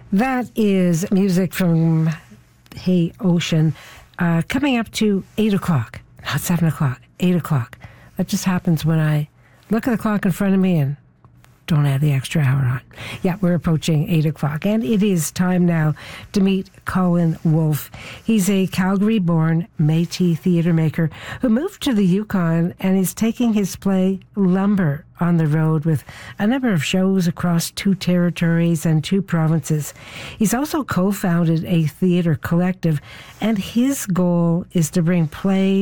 That is music from Hey Ocean, coming up to 8 o'clock, not 7 o'clock, 8 o'clock. That just happens when I look at the clock in front of me and don't add the extra hour on. Yeah, we're approaching 8 o'clock, and it is time now to meet Colin Wolfe. He's a Calgary-born Métis theatre maker who moved to the Yukon and is taking his play Lumber on the road with a number of shows across 2 territories and 2 provinces. He's also co-founded a theatre collective, and his goal is to bring plays